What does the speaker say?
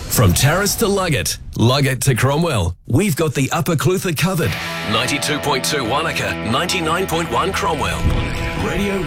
From Terrace to Luggett to Cromwell, we've got the Upper Clutha covered. 92.2 Wanaka, 99.1 Cromwell. Radio